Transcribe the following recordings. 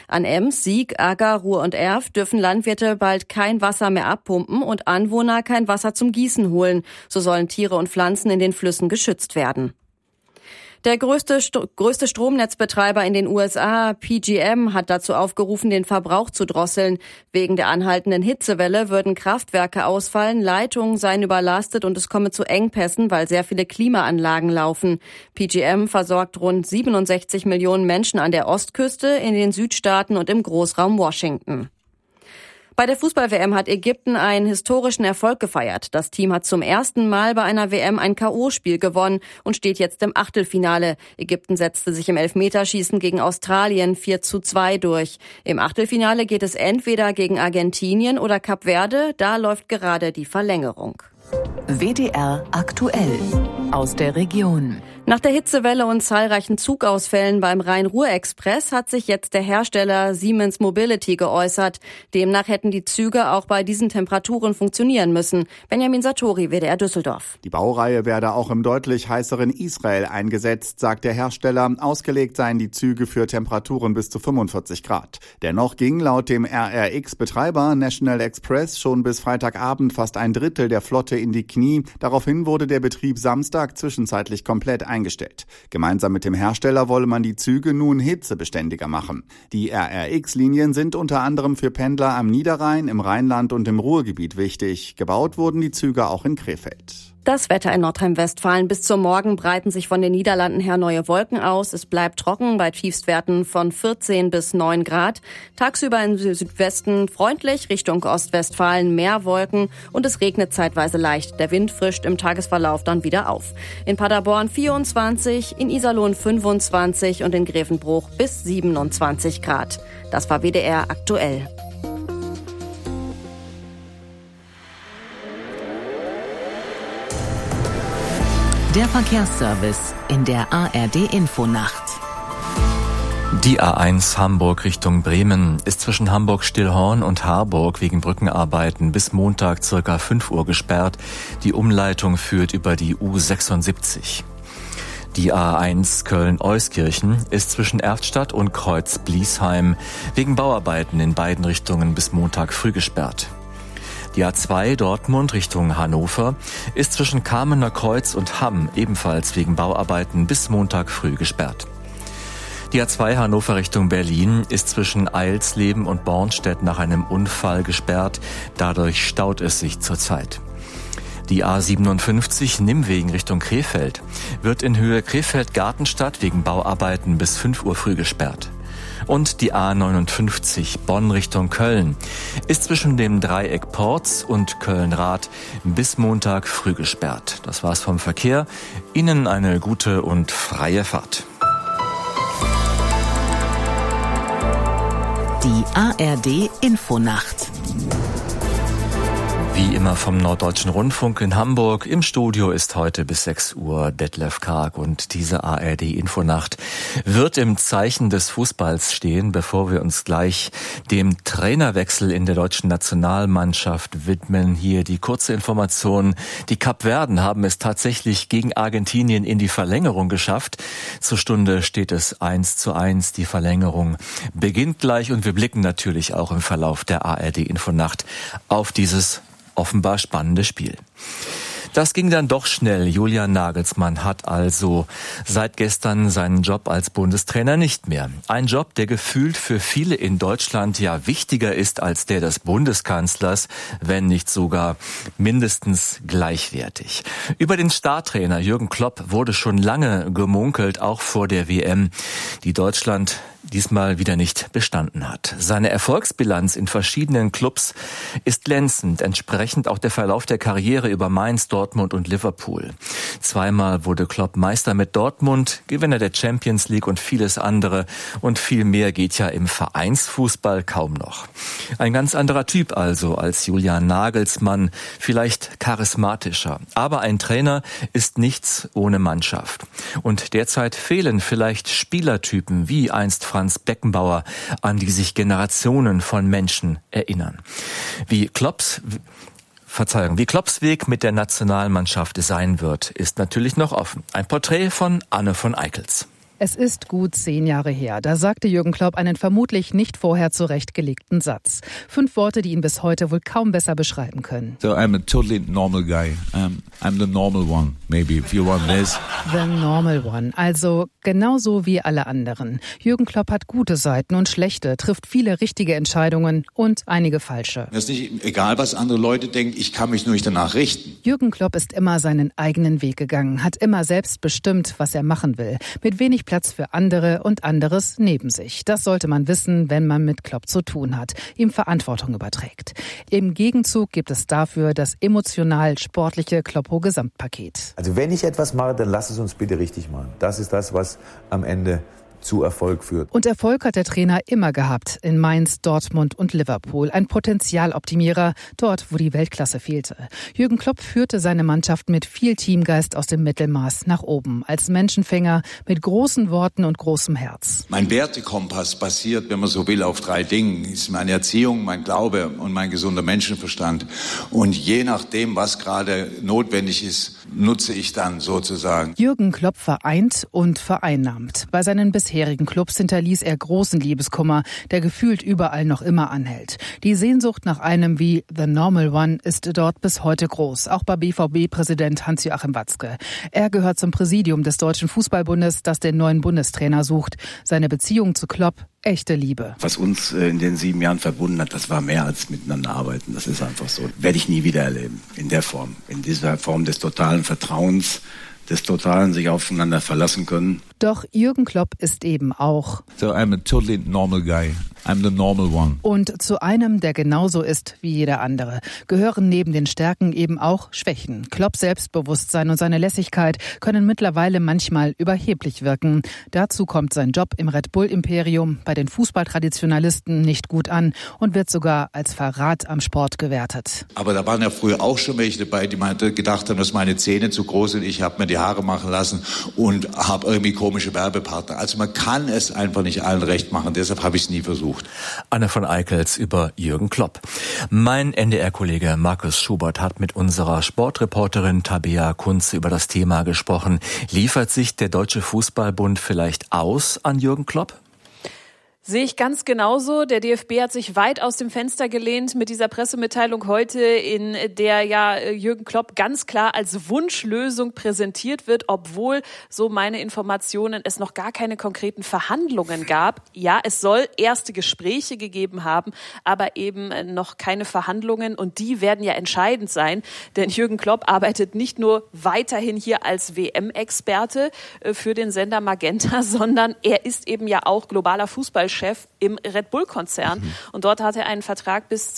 An Ems, Sieg, Agger, Ruhr und Erft dürfen Landwirte bald kein Wasser mehr abpumpen und Anwohner kein Wasser zum Gießen holen. So sollen Tiere und Pflanzen in den Flüssen geschützt werden. Der größte Stromnetzbetreiber in den USA, PJM, hat dazu aufgerufen, den Verbrauch zu drosseln. Wegen der anhaltenden Hitzewelle würden Kraftwerke ausfallen, Leitungen seien überlastet und es komme zu Engpässen, weil sehr viele Klimaanlagen laufen. PJM versorgt rund 67 Millionen Menschen an der Ostküste, in den Südstaaten und im Großraum Washington. Bei der Fußball-WM hat Ägypten einen historischen Erfolg gefeiert. Das Team hat zum ersten Mal bei einer WM ein K.O.-Spiel gewonnen und steht jetzt im Achtelfinale. Ägypten setzte sich im Elfmeterschießen gegen Australien 4:2 durch. Im Achtelfinale geht es entweder gegen Argentinien oder Kap Verde. Da läuft gerade die Verlängerung. WDR aktuell aus der Region. Nach der Hitzewelle und zahlreichen Zugausfällen beim Rhein-Ruhr-Express hat sich jetzt der Hersteller Siemens Mobility geäußert. Demnach hätten die Züge auch bei diesen Temperaturen funktionieren müssen. Benjamin Satori, WDR Düsseldorf. Die Baureihe werde auch im deutlich heißeren Israel eingesetzt, sagt der Hersteller. Ausgelegt seien die Züge für Temperaturen bis zu 45 Grad. Dennoch ging laut dem RRX-Betreiber National Express schon bis Freitagabend fast ein Drittel der Flotte in die Knie. Daraufhin wurde der Betrieb Samstag zwischenzeitlich komplett eingestellt. Gemeinsam mit dem Hersteller wolle man die Züge nun hitzebeständiger machen. Die RRX-Linien sind unter anderem für Pendler am Niederrhein, im Rheinland und im Ruhrgebiet wichtig. Gebaut wurden die Züge auch in Krefeld. Das Wetter in Nordrhein-Westfalen. Bis zum Morgen breiten sich von den Niederlanden her neue Wolken aus. Es bleibt trocken bei Tiefstwerten von 14 bis 9 Grad. Tagsüber im Südwesten freundlich, Richtung Ostwestfalen mehr Wolken und es regnet zeitweise leicht. Der Wind frischt im Tagesverlauf dann wieder auf. In Paderborn 24, in Iserlohn 25 und in Grevenbruch bis 27 Grad. Das war WDR aktuell. Der Verkehrsservice in der ARD-Infonacht. Die A1 Hamburg Richtung Bremen ist zwischen Hamburg-Stillhorn und Harburg wegen Brückenarbeiten bis Montag ca. 5 Uhr gesperrt. Die Umleitung führt über die U76. Die A1 Köln-Euskirchen ist zwischen Erftstadt und Kreuz-Bliesheim wegen Bauarbeiten in beiden Richtungen bis Montag früh gesperrt. Die A2 Dortmund Richtung Hannover ist zwischen Kamener Kreuz und Hamm ebenfalls wegen Bauarbeiten bis Montag früh gesperrt. Die A2 Hannover Richtung Berlin ist zwischen Eilsleben und Bornstedt nach einem Unfall gesperrt. Dadurch staut es sich zurzeit. Die A57 Nimwegen Richtung Krefeld wird in Höhe Krefeld-Gartenstadt wegen Bauarbeiten bis 5 Uhr früh gesperrt. Und die A59 Bonn Richtung Köln ist zwischen dem Dreieck Porz und Köln-Rath bis Montag früh gesperrt. Das war's vom Verkehr. Ihnen eine gute und freie Fahrt. Die ARD Infonacht. Wie immer vom Norddeutschen Rundfunk in Hamburg. Im Studio ist heute bis 6 Uhr Detlef Karg und diese ARD-Infonacht wird im Zeichen des Fußballs stehen, bevor wir uns gleich dem Trainerwechsel in der deutschen Nationalmannschaft widmen. Hier die kurze Information. Die Kapverden haben es tatsächlich gegen Argentinien in die Verlängerung geschafft. Zur Stunde steht es 1:1. Die Verlängerung beginnt gleich und wir blicken natürlich auch im Verlauf der ARD-Infonacht auf dieses offenbar spannende Spiel. Das ging dann doch schnell. Julian Nagelsmann hat also seit gestern seinen Job als Bundestrainer nicht mehr. Ein Job, der gefühlt für viele in Deutschland ja wichtiger ist als der des Bundeskanzlers, wenn nicht sogar mindestens gleichwertig. Über den Startrainer Jürgen Klopp wurde schon lange gemunkelt, auch vor der WM, die Deutschland diesmal wieder nicht bestanden hat. Seine Erfolgsbilanz in verschiedenen Clubs ist glänzend, entsprechend auch der Verlauf der Karriere über Mainz, Dortmund und Liverpool. Zweimal wurde Klopp Meister mit Dortmund, Gewinner der Champions League und vieles andere und viel mehr geht ja im Vereinsfußball kaum noch. Ein ganz anderer Typ also als Julian Nagelsmann, vielleicht charismatischer. Aber ein Trainer ist nichts ohne Mannschaft. Und derzeit fehlen vielleicht Spielertypen wie einst Franz Beckenbauer, an die sich Generationen von Menschen erinnern. Wie Klopps Weg mit der Nationalmannschaft sein wird, ist natürlich noch offen. Ein Porträt von Anne von Eickels. Es ist gut 10 Jahre her. Da sagte Jürgen Klopp einen vermutlich nicht vorher zurechtgelegten Satz. 5 Worte, die ihn bis heute wohl kaum besser beschreiben können. So I'm a totally normal guy. I'm the normal one, maybe, if you want this. The normal one, also genauso wie alle anderen. Jürgen Klopp hat gute Seiten und schlechte, trifft viele richtige Entscheidungen und einige falsche. Mir ist nicht egal, was andere Leute denken, ich kann mich nur nicht danach richten. Jürgen Klopp ist immer seinen eigenen Weg gegangen, hat immer selbst bestimmt, was er machen will. Mit wenig Platz für andere und anderes neben sich. Das sollte man wissen, wenn man mit Klopp zu tun hat, ihm Verantwortung überträgt. Im Gegenzug gibt es dafür das emotional-sportliche Kloppo-Gesamtpaket. Also wenn ich etwas mache, dann lass es uns bitte richtig machen. Das ist das, was am Ende zu Erfolg führt. Und Erfolg hat der Trainer immer gehabt, in Mainz, Dortmund und Liverpool. Ein Potenzialoptimierer, dort, wo die Weltklasse fehlte. Jürgen Klopp führte seine Mannschaft mit viel Teamgeist aus dem Mittelmaß nach oben. Als Menschenfänger mit großen Worten und großem Herz. Mein Wertekompass basiert, wenn man so will, auf 3 Dingen. Das ist meine Erziehung, mein Glaube und mein gesunder Menschenverstand. Und je nachdem, was gerade notwendig ist, nutze ich dann sozusagen. Jürgen Klopp vereint und vereinnahmt. Bei seinen bisherigen Clubs hinterließ er großen Liebeskummer, der gefühlt überall noch immer anhält. Die Sehnsucht nach einem wie The Normal One ist dort bis heute groß, auch bei BVB-Präsident Hans-Joachim Watzke. Er gehört zum Präsidium des Deutschen Fußballbundes, das den neuen Bundestrainer sucht. Seine Beziehung zu Klopp, echte Liebe. Was uns in den 7 Jahren verbunden hat, das war mehr als miteinander arbeiten. Das ist einfach so. Werde ich nie wieder erleben. In der Form. In dieser Form des totalen Vertrauens, des totalen sich aufeinander verlassen können. Doch Jürgen Klopp ist eben auch So I'm a totally normal guy. I'm the normal one. Und zu einem, der genauso ist wie jeder andere, gehören neben den Stärken eben auch Schwächen. Klopps Selbstbewusstsein und seine Lässigkeit können mittlerweile manchmal überheblich wirken. Dazu kommt sein Job im Red Bull-Imperium bei den Fußballtraditionalisten nicht gut an und wird sogar als Verrat am Sport gewertet. Aber da waren ja früher auch schon welche dabei, die gedacht haben, dass meine Zähne zu groß sind. Ich habe mir die Haare machen lassen und habe irgendwie komische Werbepartner. Also man kann es einfach nicht allen recht machen. Deshalb habe ich es nie versucht. Anne von Eickels über Jürgen Klopp. Mein NDR-Kollege Markus Schubert hat mit unserer Sportreporterin Tabea Kunze über das Thema gesprochen. Liefert sich der Deutsche Fußballbund vielleicht aus an Jürgen Klopp? Sehe ich ganz genauso. Der DFB hat sich weit aus dem Fenster gelehnt mit dieser Pressemitteilung heute, in der ja Jürgen Klopp ganz klar als Wunschlösung präsentiert wird, obwohl, so meine Informationen, es noch gar keine konkreten Verhandlungen gab. Ja, es soll erste Gespräche gegeben haben, aber eben noch keine Verhandlungen, und die werden ja entscheidend sein, denn Jürgen Klopp arbeitet nicht nur weiterhin hier als WM-Experte für den Sender Magenta, sondern er ist eben ja auch globaler Fußballchef im Red Bull-Konzern. Und dort hat er einen Vertrag bis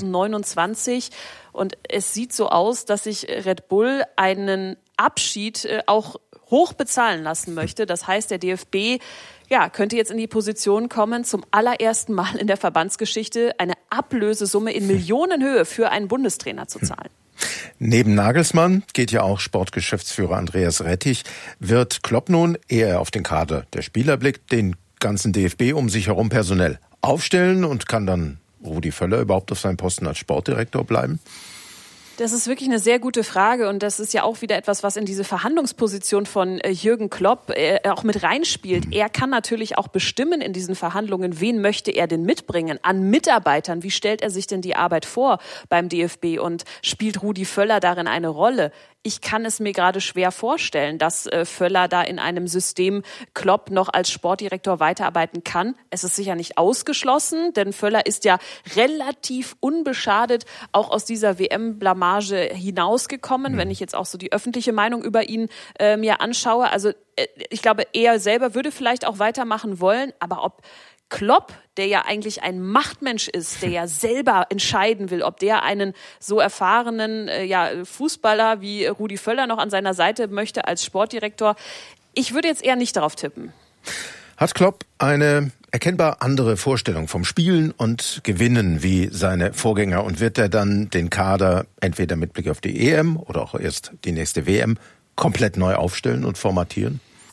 2029. Und es sieht so aus, dass sich Red Bull einen Abschied auch hoch bezahlen lassen möchte. Das heißt, der DFB könnte jetzt in die Position kommen, zum allerersten Mal in der Verbandsgeschichte eine Ablösesumme in Millionenhöhe für einen Bundestrainer zu zahlen. Neben Nagelsmann geht ja auch Sportgeschäftsführer Andreas Rettich. Wird Klopp nun, ehe er auf den Kader der Spieler blickt, den ganzen DFB um sich herum personell aufstellen, und kann dann Rudi Völler überhaupt auf seinem Posten als Sportdirektor bleiben? Das ist wirklich eine sehr gute Frage, und das ist ja auch wieder etwas, was in diese Verhandlungsposition von Jürgen Klopp auch mit reinspielt. Er kann natürlich auch bestimmen in diesen Verhandlungen, wen möchte er denn mitbringen an Mitarbeitern, wie stellt er sich denn die Arbeit vor beim DFB, und spielt Rudi Völler darin eine Rolle? Ich kann es mir gerade schwer vorstellen, dass Völler da in einem System Klopp noch als Sportdirektor weiterarbeiten kann. Es ist sicher nicht ausgeschlossen, denn Völler ist ja relativ unbeschadet auch aus dieser WM-Blamage hinausgekommen, wenn ich jetzt auch so die öffentliche Meinung über ihn mir anschaue. Also ich glaube, er selber würde vielleicht auch weitermachen wollen, aber ob Klopp, der ja eigentlich ein Machtmensch ist, der ja selber entscheiden will, ob der einen so erfahrenen Fußballer wie Rudi Völler noch an seiner Seite möchte als Sportdirektor. Ich würde jetzt eher nicht darauf tippen. Hat Klopp eine erkennbar andere Vorstellung vom Spielen und Gewinnen wie seine Vorgänger, und wird er dann den Kader entweder mit Blick auf die EM oder auch erst die nächste WM komplett neu aufstellen und formatieren?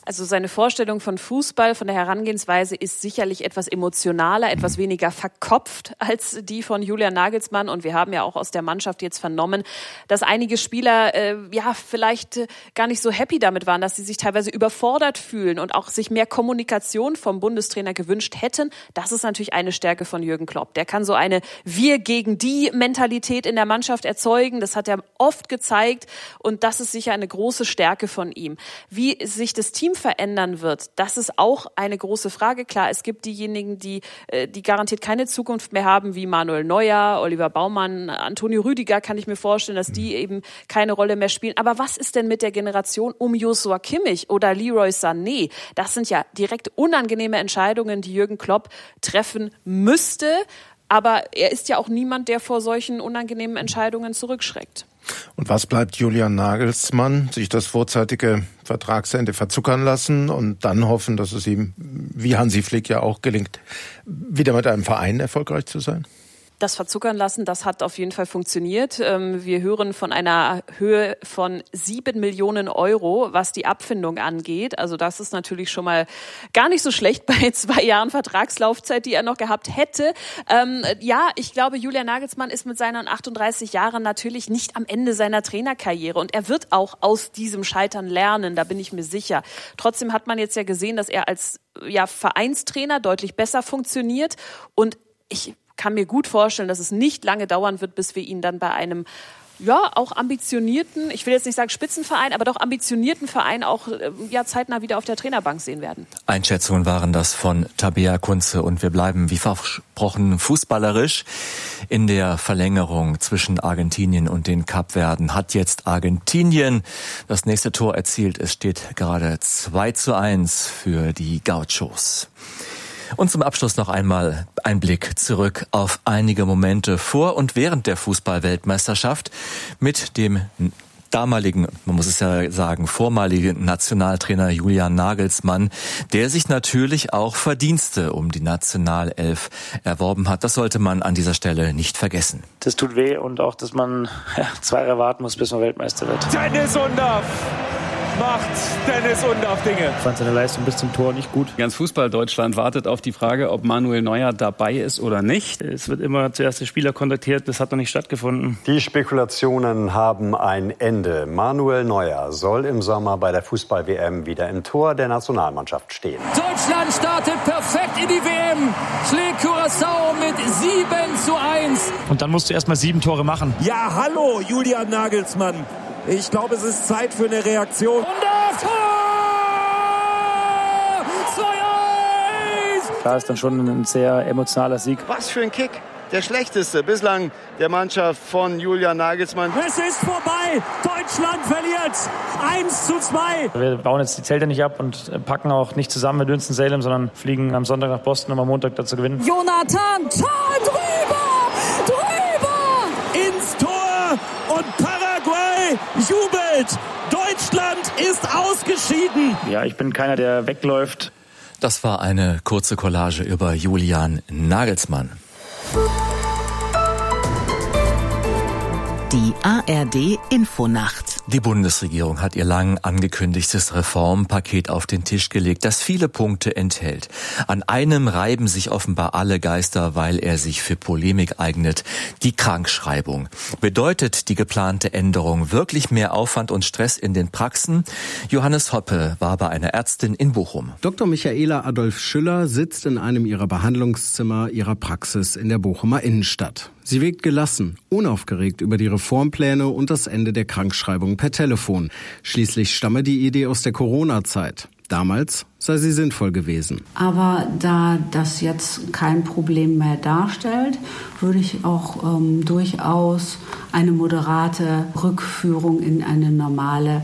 Also seine Vorstellung von Fußball, von der Herangehensweise ist sicherlich etwas emotionaler, etwas weniger verkopft als die von Julian Nagelsmann. Und wir haben ja auch aus der Mannschaft jetzt vernommen, dass einige Spieler vielleicht gar nicht so happy damit waren, dass sie sich teilweise überfordert fühlen und auch sich mehr Kommunikation vom Bundestrainer gewünscht hätten. Das ist natürlich eine Stärke von Jürgen Klopp. Der kann so eine Wir-gegen-die-Mentalität in der Mannschaft erzeugen. Das hat er oft gezeigt und das ist sicher eine große Stärke von ihm. Wie sich das Team verändern wird, das ist auch eine große Frage. Klar, es gibt diejenigen, die garantiert keine Zukunft mehr haben, wie Manuel Neuer, Oliver Baumann, Antonio Rüdiger, kann ich mir vorstellen, dass die eben keine Rolle mehr spielen. Aber was ist denn mit der Generation um Joshua Kimmich oder Leroy Sané? Das sind ja direkt unangenehme Entscheidungen, die Jürgen Klopp treffen müsste. Aber er ist ja auch niemand, der vor solchen unangenehmen Entscheidungen zurückschreckt. Und was bleibt Julian Nagelsmann? Sich das vorzeitige Vertragsende verzuckern lassen und dann hoffen, dass es ihm, wie Hansi Flick ja auch gelingt, wieder mit einem Verein erfolgreich zu sein? Das verzuckern lassen, das hat auf jeden Fall funktioniert. Wir hören von einer Höhe von 7 Millionen Euro, was die Abfindung angeht. Also das ist natürlich schon mal gar nicht so schlecht bei 2 Jahren Vertragslaufzeit, die er noch gehabt hätte. Ich glaube, Julian Nagelsmann ist mit seinen 38 Jahren natürlich nicht am Ende seiner Trainerkarriere. Und er wird auch aus diesem Scheitern lernen, da bin ich mir sicher. Trotzdem hat man jetzt ja gesehen, dass er als Vereinstrainer deutlich besser funktioniert. Und ich kann mir gut vorstellen, dass es nicht lange dauern wird, bis wir ihn dann bei einem auch ambitionierten, ich will jetzt nicht sagen Spitzenverein, aber doch ambitionierten Verein auch zeitnah wieder auf der Trainerbank sehen werden. Einschätzungen waren das von Tabea Kunze und wir bleiben wie versprochen fußballerisch. In der Verlängerung zwischen Argentinien und den Kapverden hat jetzt Argentinien das nächste Tor erzielt. Es steht gerade 2:1 für die Gauchos. Und zum Abschluss noch einmal ein Blick zurück auf einige Momente vor und während der Fußball-Weltmeisterschaft mit dem damaligen, man muss es ja sagen, vormaligen Nationaltrainer Julian Nagelsmann, der sich natürlich auch Verdienste um die Nationalelf erworben hat. Das sollte man an dieser Stelle nicht vergessen. Das tut weh und auch, dass man 2 Jahre warten muss, bis man Weltmeister wird. Dennis Undaff macht Dennis Undaff Dinge. Ich fand seine Leistung bis zum Tor nicht gut. Ganz Fußball-Deutschland wartet auf die Frage, ob Manuel Neuer dabei ist oder nicht. Es wird immer zuerst der Spieler kontaktiert, das hat noch nicht stattgefunden. Die Spekulationen haben ein Ende. Manuel Neuer soll im Sommer bei der Fußball-WM wieder im Tor der Nationalmannschaft stehen. Deutschland startet perfekt in die WM, schlägt Curaçao mit 7:1. Und dann musst du erst mal 7 Tore machen. Ja, hallo Julian Nagelsmann. Ich glaube, es ist Zeit für eine Reaktion. Und das Tor! 2:1! Klar, ist dann schon ein sehr emotionaler Sieg. Was für ein Kick! Der schlechteste bislang der Mannschaft von Julian Nagelsmann. Es ist vorbei! Deutschland verliert! 1:2! Wir bauen jetzt die Zelte nicht ab und packen auch nicht zusammen mit Winston-Salem, sondern fliegen am Sonntag nach Boston, um am Montag da zu gewinnen. Jonathan, Tor drüber! Ins Tor und Paraguay jubelt. Deutschland ist ausgeschieden. Ja, ich bin keiner, der wegläuft. Das war eine kurze Collage über Julian Nagelsmann. Die ARD Infonacht. Die Bundesregierung hat ihr lang angekündigtes Reformpaket auf den Tisch gelegt, das viele Punkte enthält. An einem reiben sich offenbar alle Geister, weil er sich für Polemik eignet. Die Krankschreibung. Bedeutet die geplante Änderung wirklich mehr Aufwand und Stress in den Praxen? Johannes Hoppe war bei einer Ärztin in Bochum. Dr. Michaela Adolf Schüller sitzt in einem ihrer Behandlungszimmer ihrer Praxis in der Bochumer Innenstadt. Sie wirkt gelassen, unaufgeregt über die Reformpläne und das Ende der Krankschreibung per Telefon. Schließlich stamme die Idee aus der Corona-Zeit. Damals sei sie sinnvoll gewesen. Aber da das jetzt kein Problem mehr darstellt, würde ich auch durchaus eine moderate Rückführung in eine normale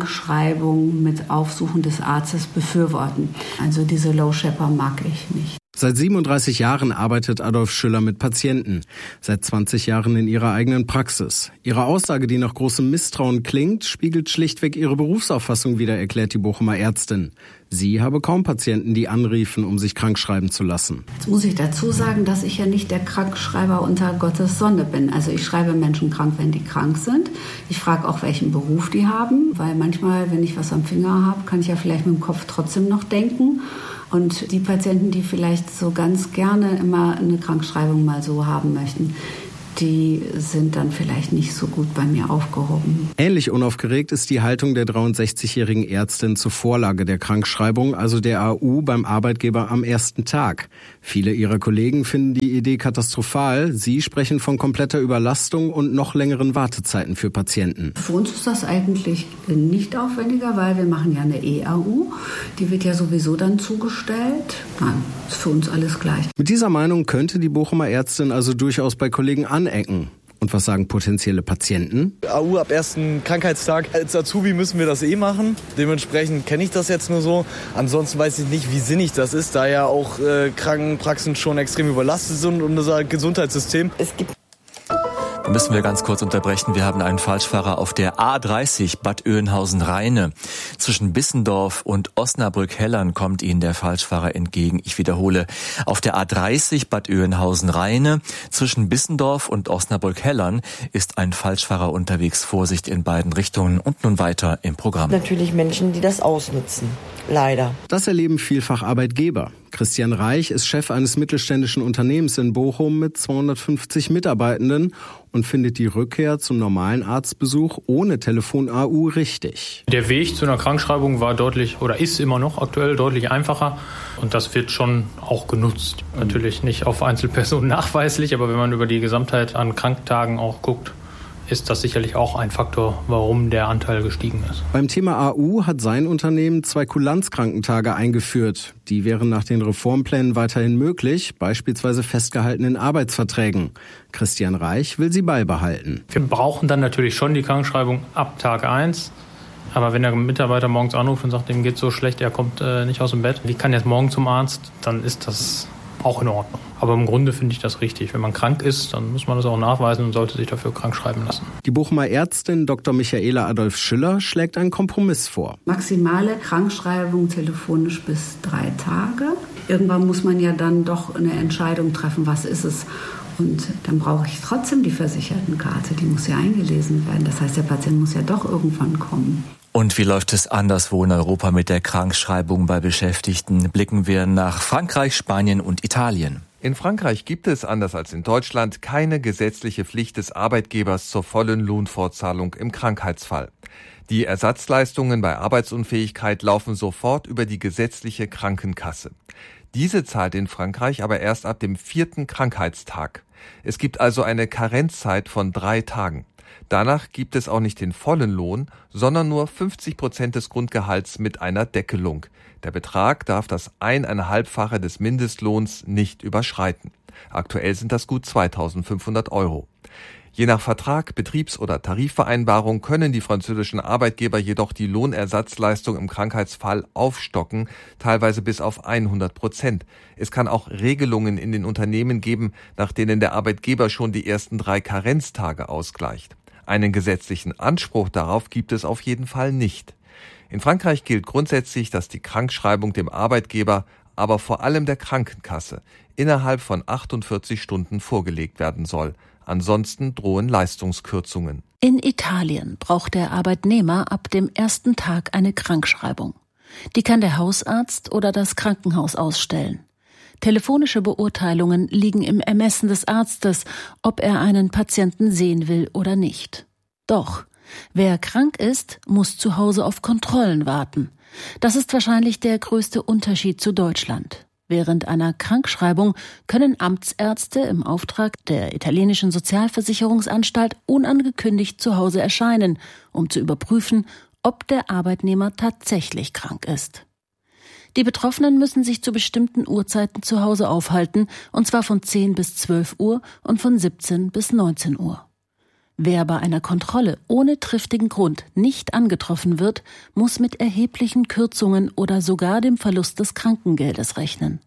Krankschreibung mit Aufsuchen des Arztes befürworten. Also diese Low-Shepper mag ich nicht. Seit 37 Jahren arbeitet Adolf Schüller mit Patienten, seit 20 Jahren in ihrer eigenen Praxis. Ihre Aussage, die nach großem Misstrauen klingt, spiegelt schlichtweg ihre Berufsauffassung wider, erklärt die Bochumer Ärztin. Sie habe kaum Patienten, die anriefen, um sich krankschreiben zu lassen. Jetzt muss ich dazu sagen, dass ich ja nicht der Krankschreiber unter Gottes Sonne bin. Also ich schreibe Menschen krank, wenn die krank sind. Ich frage auch, welchen Beruf die haben, weil manchmal, wenn ich was am Finger habe, kann ich ja vielleicht mit dem Kopf trotzdem noch denken. Und die Patienten, die vielleicht so ganz gerne immer eine Krankschreibung mal so haben möchten, die sind dann vielleicht nicht so gut bei mir aufgehoben. Ähnlich unaufgeregt ist die Haltung der 63-jährigen Ärztin zur Vorlage der Krankschreibung, also der AU, beim Arbeitgeber am ersten Tag. Viele ihrer Kollegen finden die Idee katastrophal. Sie sprechen von kompletter Überlastung und noch längeren Wartezeiten für Patienten. Für uns ist das eigentlich nicht aufwendiger, weil wir machen ja eine E-AU. Die wird ja sowieso dann zugestellt. Nein, ist für uns alles gleich. Mit dieser Meinung könnte die Bochumer Ärztin also durchaus bei Kollegen anecken. Und was sagen potenzielle Patienten? AU ab ersten Krankheitstag. Als Azubi müssen wir das machen. Dementsprechend kenne ich das jetzt nur so. Ansonsten weiß ich nicht, wie sinnig das ist, da ja auch Krankenpraxen schon extrem überlastet sind und unser Gesundheitssystem. Da müssen wir ganz kurz unterbrechen. Wir haben einen Falschfahrer auf der A30 Bad Oeynhausen-Rheine. Zwischen Bissendorf und Osnabrück-Hellern kommt Ihnen der Falschfahrer entgegen. Ich wiederhole, auf der A30 Bad Oeynhausen-Rheine zwischen Bissendorf und Osnabrück-Hellern ist ein Falschfahrer unterwegs. Vorsicht in beiden Richtungen. Und nun weiter im Programm. Natürlich Menschen, die das ausnutzen. Leider. Das erleben vielfach Arbeitgeber. Christian Reich ist Chef eines mittelständischen Unternehmens in Bochum mit 250 Mitarbeitenden und findet die Rückkehr zum normalen Arztbesuch ohne Telefon-AU richtig. Der Weg zu einer Krankschreibung war deutlich oder ist immer noch aktuell deutlich einfacher und das wird schon auch genutzt. Natürlich nicht auf Einzelpersonen nachweislich, aber wenn man über die Gesamtheit an Kranktagen auch guckt, ist das sicherlich auch ein Faktor, warum der Anteil gestiegen ist. Beim Thema AU hat sein Unternehmen 2 Kulanzkrankentage eingeführt. Die wären nach den Reformplänen weiterhin möglich, beispielsweise festgehalten in Arbeitsverträgen. Christian Reich will sie beibehalten. Wir brauchen dann natürlich schon die Krankschreibung ab Tag 1. Aber wenn der Mitarbeiter morgens anruft und sagt, ihm geht's so schlecht, er kommt nicht aus dem Bett, ich kann jetzt morgen zum Arzt, dann ist das auch in Ordnung. Aber im Grunde finde ich das richtig. Wenn man krank ist, dann muss man das auch nachweisen und sollte sich dafür krank schreiben lassen. Die Bochumer Ärztin Dr. Michaela Adolf Schüller schlägt einen Kompromiss vor. Maximale Krankschreibung telefonisch bis 3 Tage. Irgendwann muss man ja dann doch eine Entscheidung treffen, was ist es. Und dann brauche ich trotzdem die Versichertenkarte. Die muss ja eingelesen werden. Das heißt, der Patient muss ja doch irgendwann kommen. Und wie läuft es anderswo in Europa mit der Krankschreibung bei Beschäftigten? Blicken wir nach Frankreich, Spanien und Italien. In Frankreich gibt es, anders als in Deutschland, keine gesetzliche Pflicht des Arbeitgebers zur vollen Lohnfortzahlung im Krankheitsfall. Die Ersatzleistungen bei Arbeitsunfähigkeit laufen sofort über die gesetzliche Krankenkasse. Diese zahlt in Frankreich aber erst ab dem 4. Krankheitstag. Es gibt also eine Karenzzeit von 3 Tagen. Danach gibt es auch nicht den vollen Lohn, sondern nur 50% des Grundgehalts mit einer Deckelung. Der Betrag darf das 1,5-fache des Mindestlohns nicht überschreiten. Aktuell sind das gut 2.500 €. Je nach Vertrag, Betriebs- oder Tarifvereinbarung können die französischen Arbeitgeber jedoch die Lohnersatzleistung im Krankheitsfall aufstocken, teilweise bis auf 100%. Es kann auch Regelungen in den Unternehmen geben, nach denen der Arbeitgeber schon die ersten 3 Karenztage ausgleicht. Einen gesetzlichen Anspruch darauf gibt es auf jeden Fall nicht. In Frankreich gilt grundsätzlich, dass die Krankschreibung dem Arbeitgeber, aber vor allem der Krankenkasse, innerhalb von 48 Stunden vorgelegt werden soll. Ansonsten drohen Leistungskürzungen. In Italien braucht der Arbeitnehmer ab dem ersten Tag eine Krankschreibung. Die kann der Hausarzt oder das Krankenhaus ausstellen. Telefonische Beurteilungen liegen im Ermessen des Arztes, ob er einen Patienten sehen will oder nicht. Doch, wer krank ist, muss zu Hause auf Kontrollen warten. Das ist wahrscheinlich der größte Unterschied zu Deutschland. Während einer Krankschreibung können Amtsärzte im Auftrag der italienischen Sozialversicherungsanstalt unangekündigt zu Hause erscheinen, um zu überprüfen, ob der Arbeitnehmer tatsächlich krank ist. Die Betroffenen müssen sich zu bestimmten Uhrzeiten zu Hause aufhalten, und zwar von 10 bis 12 Uhr und von 17 bis 19 Uhr. Wer bei einer Kontrolle ohne triftigen Grund nicht angetroffen wird, muss mit erheblichen Kürzungen oder sogar dem Verlust des Krankengeldes rechnen.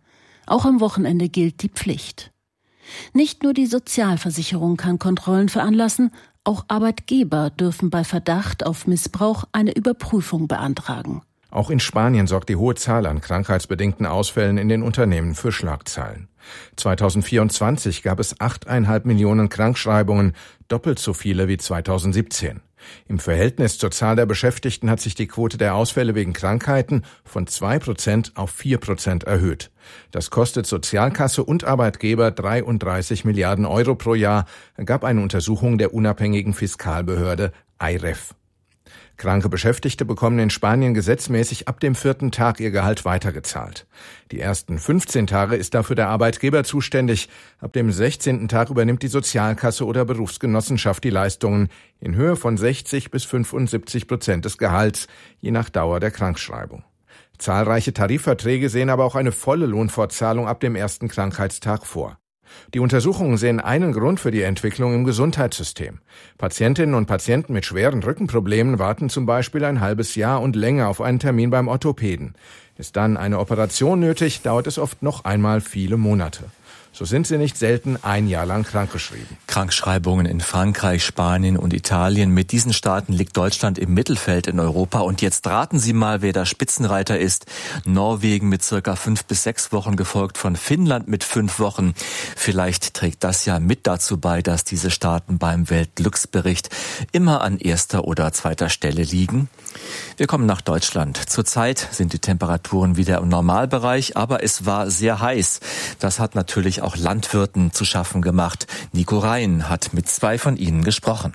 Auch am Wochenende gilt die Pflicht. Nicht nur die Sozialversicherung kann Kontrollen veranlassen, auch Arbeitgeber dürfen bei Verdacht auf Missbrauch eine Überprüfung beantragen. Auch in Spanien sorgt die hohe Zahl an krankheitsbedingten Ausfällen in den Unternehmen für Schlagzeilen. 2024 gab es 8,5 Millionen Krankschreibungen, doppelt so viele wie 2017. Im Verhältnis zur Zahl der Beschäftigten hat sich die Quote der Ausfälle wegen Krankheiten von 2% auf 4% erhöht. Das kostet Sozialkasse und Arbeitgeber 33 Milliarden Euro pro Jahr, gab eine Untersuchung der unabhängigen Fiskalbehörde AIREF. Kranke Beschäftigte bekommen in Spanien gesetzmäßig ab dem 4. Tag ihr Gehalt weitergezahlt. Die ersten 15 Tage ist dafür der Arbeitgeber zuständig. Ab dem 16. Tag übernimmt die Sozialkasse oder Berufsgenossenschaft die Leistungen in Höhe von 60 bis 75% des Gehalts, je nach Dauer der Krankschreibung. Zahlreiche Tarifverträge sehen aber auch eine volle Lohnfortzahlung ab dem ersten Krankheitstag vor. Die Untersuchungen sehen einen Grund für die Entwicklung im Gesundheitssystem. Patientinnen und Patienten mit schweren Rückenproblemen warten zum Beispiel ein halbes Jahr und länger auf einen Termin beim Orthopäden. Ist dann eine Operation nötig, dauert es oft noch einmal viele Monate. So sind sie nicht selten ein Jahr lang krankgeschrieben. Krankschreibungen in Frankreich, Spanien und Italien. Mit diesen Staaten liegt Deutschland im Mittelfeld in Europa. Und jetzt raten Sie mal, wer der Spitzenreiter ist. Norwegen mit circa 5 bis 6 Wochen, gefolgt von Finnland mit 5 Wochen. Vielleicht trägt das ja mit dazu bei, dass diese Staaten beim Weltglücksbericht immer an 1. oder 2. Stelle liegen. Wir kommen nach Deutschland. Zurzeit sind die Temperaturen wieder im Normalbereich, aber es war sehr heiß. Das hat natürlich auch Landwirten zu schaffen gemacht. Nico Rhein hat mit 2 von ihnen gesprochen.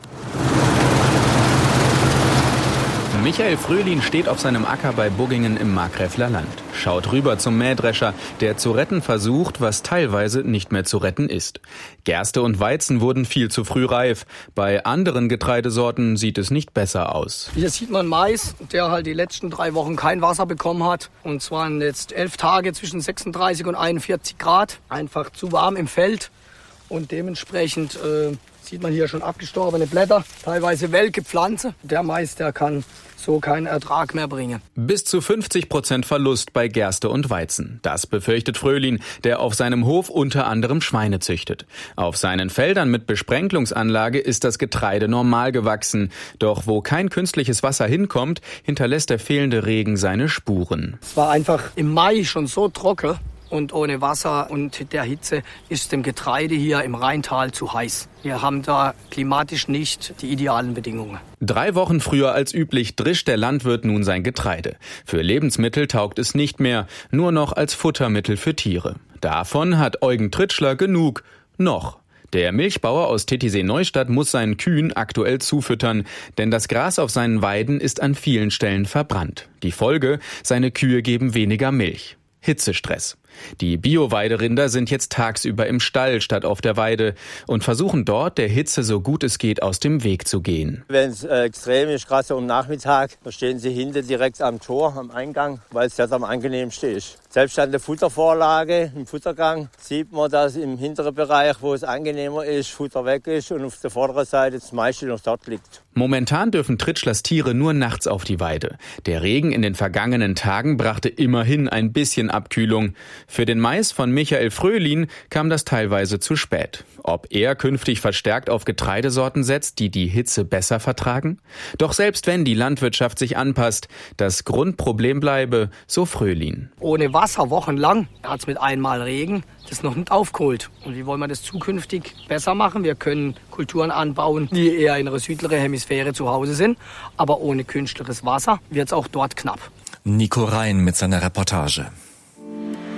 Michael Fröhlin steht auf seinem Acker bei Buggingen im Markgräfler Land. Schaut rüber zum Mähdrescher, der zu retten versucht, was teilweise nicht mehr zu retten ist. Gerste und Weizen wurden viel zu früh reif. Bei anderen Getreidesorten sieht es nicht besser aus. Hier sieht man Mais, der halt die letzten 3 Wochen kein Wasser bekommen hat. Und zwar jetzt 11 Tage zwischen 36 und 41 Grad. Einfach zu warm im Feld. Und dementsprechend sieht man hier schon abgestorbene Blätter, teilweise welke Pflanze. Der Mais, der kann so keinen Ertrag mehr bringen. Bis zu 50% Verlust bei Gerste und Weizen. Das befürchtet Fröhlin, der auf seinem Hof unter anderem Schweine züchtet. Auf seinen Feldern mit Besprenkelungsanlage ist das Getreide normal gewachsen. Doch wo kein künstliches Wasser hinkommt, hinterlässt der fehlende Regen seine Spuren. Es war einfach im Mai schon so trocken. Und ohne Wasser und der Hitze ist dem Getreide hier im Rheintal zu heiß. Wir haben da klimatisch nicht die idealen Bedingungen. 3 Wochen früher als üblich drischt der Landwirt nun sein Getreide. Für Lebensmittel taugt es nicht mehr, nur noch als Futtermittel für Tiere. Davon hat Eugen Tritschler genug. Noch. Der Milchbauer aus Titisee-Neustadt muss seinen Kühen aktuell zufüttern, denn das Gras auf seinen Weiden ist an vielen Stellen verbrannt. Die Folge: seine Kühe geben weniger Milch. Hitzestress. Die Bio-Weiderinder sind jetzt tagsüber im Stall statt auf der Weide und versuchen dort, der Hitze so gut es geht aus dem Weg zu gehen. Wenn es extrem ist, gerade so am Nachmittag, da stehen sie hinten direkt am Tor, am Eingang, weil es das am angenehmsten ist. Selbst an der Futtervorlage, im Futtergang, sieht man, dass im hinteren Bereich, wo es angenehmer ist, Futter weg ist und auf der vorderen Seite das meiste noch dort liegt. Momentan dürfen Tritschlers Tiere nur nachts auf die Weide. Der Regen in den vergangenen Tagen brachte immerhin ein bisschen Abkühlung. Für den Mais von Michael Fröhlin kam das teilweise zu spät. Ob er künftig verstärkt auf Getreidesorten setzt, die die Hitze besser vertragen? Doch selbst wenn die Landwirtschaft sich anpasst, das Grundproblem bleibe, so Fröhlin. Ohne Wasser wochenlang hat es mit einmal Regen das noch nicht aufgeholt. Und wie wollen wir das zukünftig besser machen? Wir können Kulturen anbauen, die eher in der südlichen Hemisphäre zu Hause sind. Aber ohne künstliches Wasser wird es auch dort knapp. Nico Rhein mit seiner Reportage.